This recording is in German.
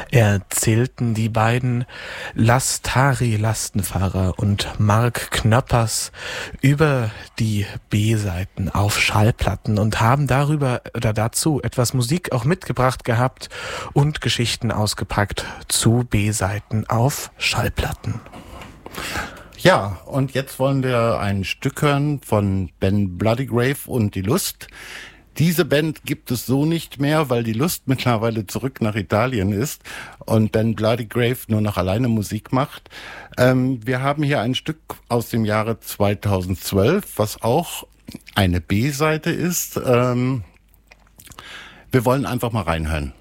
erzählten die beiden Lastari-Lastenfahrer und Mark Knöppers über die B-Seiten auf Schallplatten und haben darüber oder dazu etwas Musik auch mitgebracht gehabt und Geschichten ausgepackt zu B-Seiten auf Schallplatten. Ja, und jetzt wollen wir ein Stück hören von Ben Bloodygrave und die Lust. Diese Band gibt es so nicht mehr, weil die Lust mittlerweile zurück nach Italien ist und Ben Bloodygrave nur noch alleine Musik macht. Wir haben hier ein Stück aus dem Jahre 2012, was auch eine B-Seite ist. Wir wollen einfach mal reinhören.